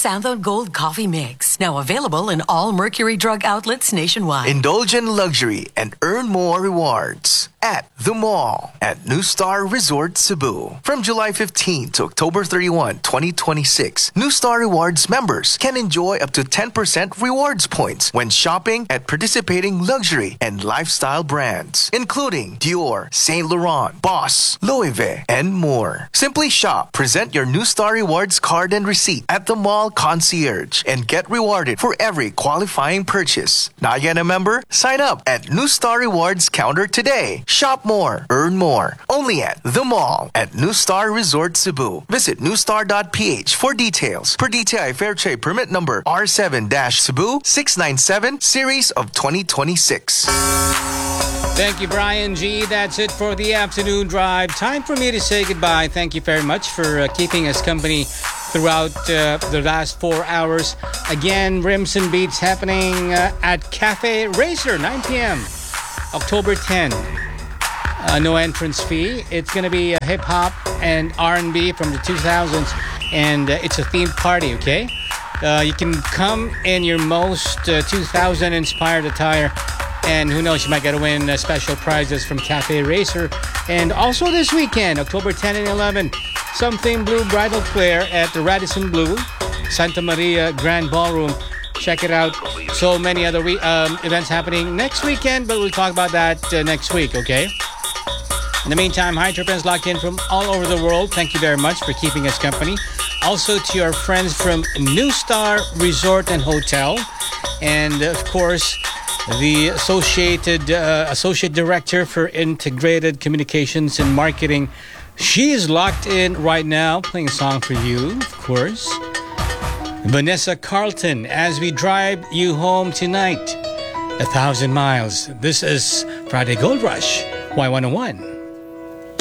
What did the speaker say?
Xantho Gold Coffee Mix. Now available in all Mercury Drug outlets nationwide. Indulge in luxury and earn more rewards at the mall at New Star Resort Cebu. From July 15 to October 31, 2026, New Star Rewards members can enjoy up to 10% rewards points when shopping at participating luxury and lifestyle brands, including Dior, Saint Laurent, Boss, Louis Vuitton, and more. Simply shop, present your New Star Rewards card and receipt at the mall concierge, and get rewarded for every qualifying purchase. Not yet a member? Sign up at New Star Rewards counter today. Shop more, earn more. Only at the mall at New Star Resort Cebu. Visit newstar.ph for details. Per DTI Fair Trade Permit number R7-Cebu 697 series of 2026. Thank you, Brian G. That's it for the afternoon drive. Time for me to say goodbye. Thank you very much for keeping us company throughout the last 4 hours. Again, Rims and Beats happening at Cafe Racer, 9 p.m. October 10. No entrance fee. It's going to be hip-hop and R&B from the 2000s, and it's a themed party, okay? You can come in your most 2000-inspired attire, and who knows, you might get to win special prizes from Cafe Racer. And also this weekend, October 10 and 11, Something Blue Bridal Fair at the Radisson Blu, Santa Maria Grand Ballroom. Check it out. So many other events happening next weekend, but we'll talk about that next week, okay? In the meantime, Hi Tripens locked in from all over the world. Thank you very much for keeping us company. Also to our friends from New Star Resort and Hotel. And of course, the Associate Director for Integrated Communications and Marketing. She is locked in right now, playing a song for you, of course. Vanessa Carlton, as we drive you home tonight, 1,000 miles. This is Friday Gold Rush, Y101.